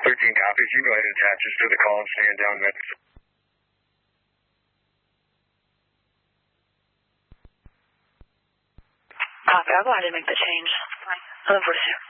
copies. You go ahead and attach this to the call and stand down with. Copy. I'll go ahead and make the change. 1146.